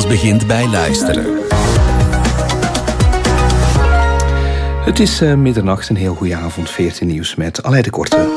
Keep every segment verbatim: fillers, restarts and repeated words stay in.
begint bij luisteren. Het is uh, middernacht, een heel goede avond. veertien nieuws met Aleid de Korte.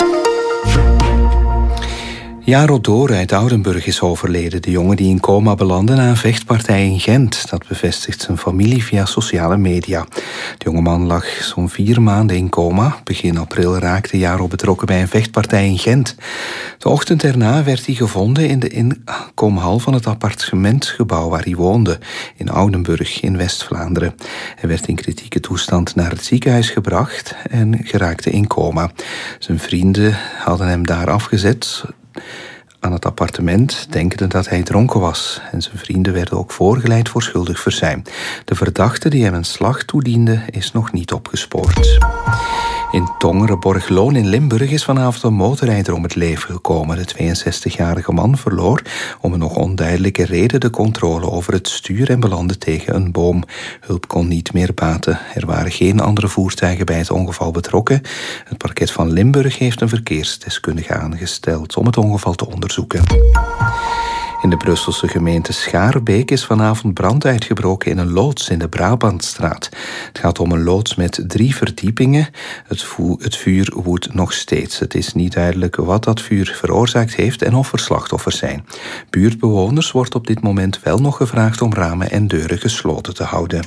Jaro Door uit Oudenburg is overleden. De jongen die in coma belandde na een vechtpartij in Gent. Dat bevestigt zijn familie via sociale media. De jongeman lag zo'n vier maanden in coma. Begin april raakte Jaro betrokken bij een vechtpartij in Gent. De ochtend erna werd hij gevonden in de inkomhal van het appartementsgebouw waar hij woonde, in Oudenburg in West-Vlaanderen. Hij werd in kritieke toestand naar het ziekenhuis gebracht en geraakte in coma. Zijn vrienden hadden hem daar afgezet aan het appartement, denkende dat hij dronken was. En zijn vrienden werden ook voorgeleid voor schuldig verzuim. De verdachte die hem een slag toediende is nog niet opgespoord. In Tongeren-Borgloon in Limburg is vanavond een motorrijder om het leven gekomen. De tweeënzestigjarige man verloor om een nog onduidelijke reden de controle over het stuur en belandde tegen een boom. Hulp kon niet meer baten. Er waren geen andere voertuigen bij het ongeval betrokken. Het parket van Limburg heeft een verkeersdeskundige aangesteld om het ongeval te onderzoeken. In de Brusselse gemeente Schaarbeek is vanavond brand uitgebroken in een loods in de Brabantstraat. Het gaat om een loods met drie verdiepingen. Het, vo- het vuur woedt nog steeds. Het is niet duidelijk wat dat vuur veroorzaakt heeft en of er slachtoffers zijn. Buurtbewoners wordt op dit moment wel nog gevraagd om ramen en deuren gesloten te houden.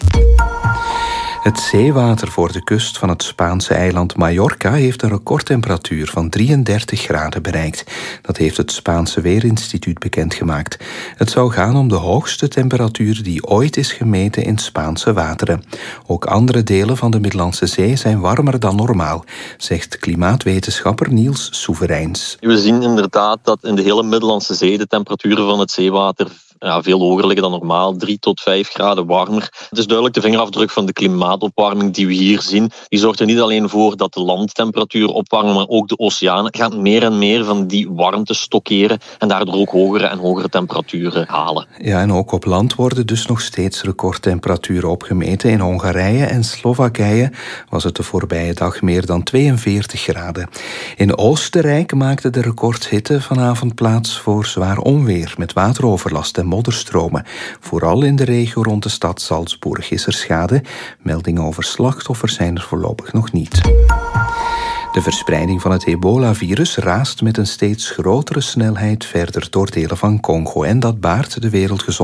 Het zeewater voor de kust van het Spaanse eiland Mallorca heeft een recordtemperatuur van drieëndertig graden bereikt. Dat heeft het Spaanse Weerinstituut bekendgemaakt. Het zou gaan om de hoogste temperatuur die ooit is gemeten in Spaanse wateren. Ook andere delen van de Middellandse Zee zijn warmer dan normaal, zegt klimaatwetenschapper Niels Soevereins. We zien inderdaad dat in de hele Middellandse Zee de temperaturen van het zeewater ja, veel hoger liggen dan normaal, drie tot vijf graden warmer. Het is duidelijk de vingerafdruk van de klimaatopwarming die we hier zien. Die zorgt er niet alleen voor dat de landtemperatuur opwarmen, maar ook de oceanen gaan meer en meer van die warmte stockeren en daardoor ook hogere en hogere temperaturen halen. Ja, en ook op land worden dus nog steeds recordtemperaturen opgemeten. In Hongarije en Slowakije was het de voorbije dag meer dan tweeënveertig graden. In Oostenrijk maakte de recordhitte vanavond plaats voor zwaar onweer met wateroverlast en modderstromen. Vooral in de regio rond de stad Salzburg is er schade. Meldingen over slachtoffers zijn er voorlopig nog niet. De verspreiding van het ebola-virus raast met een steeds grotere snelheid verder door delen van Congo. En dat baart de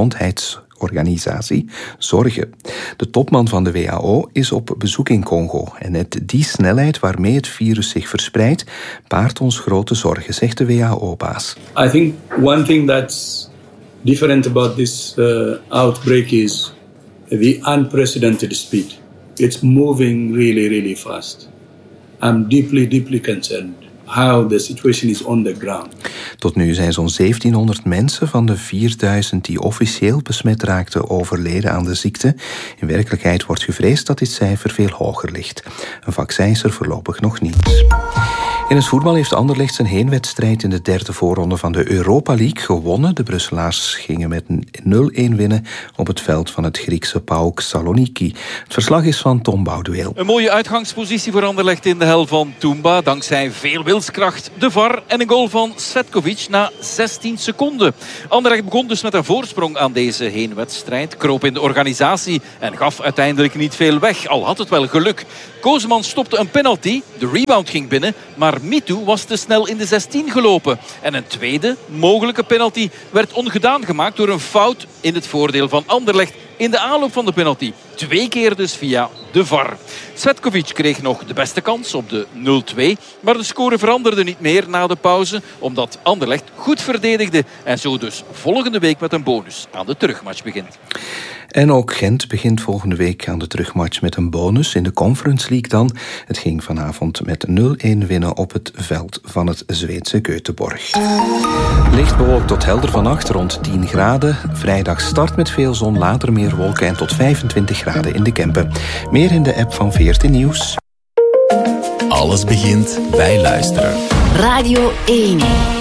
Wereldgezondheidsorganisatie zorgen. De topman van de W H O is op bezoek in Congo. En net die snelheid waarmee het virus zich verspreidt, baart ons grote zorgen, zegt de W H O-baas. I think one thing that's different about this uh, outbreak is the unprecedented speed. It's moving really, really fast. I'm deeply, deeply concerned how the situation is on the ground. Tot nu zijn zo'n zeventienhonderd mensen van de vierduizend die officieel besmet raakten overleden aan de ziekte. In werkelijkheid wordt gevreesd dat dit cijfer veel hoger ligt. Een vaccin is er voorlopig nog niet. In het voetbal heeft Anderlecht zijn heenwedstrijd in de derde voorronde van de Europa League gewonnen. De Brusselaars gingen met nul-een winnen op het veld van het Griekse PAOK Saloniki. Het verslag is van Tom Boudueel. Een mooie uitgangspositie voor Anderlecht in de hel van Toumba. Dankzij veel wilskracht, de V A R en een goal van Svetkovic na zestien seconden. Anderlecht begon dus met een voorsprong aan deze heenwedstrijd. Kroop in de organisatie en gaf uiteindelijk niet veel weg. Al had het wel geluk. Kozeman stopte een penalty. De rebound ging binnen, maar Mitu was te snel in de zestien gelopen. En een tweede mogelijke penalty werd ongedaan gemaakt door een fout in het voordeel van Anderlecht in de aanloop van de penalty. Twee keer dus via de V A R. Svetkovic kreeg nog de beste kans op de nul-twee. Maar de score veranderde niet meer na de pauze, omdat Anderlecht goed verdedigde en zo dus volgende week met een bonus aan de terugmatch begint. En ook Gent begint volgende week aan de terugmatch met een bonus in de Conference League dan. Het ging vanavond met nul-een winnen op het veld van het Zweedse Göteborg. Licht bewolkt tot helder vannacht, rond tien graden. Vrijdag start met veel zon, later meer wolken en tot vijfentwintig graden in de Kempen. Meer in de app van veertien Nieuws. Alles begint bij luisteren. Radio één.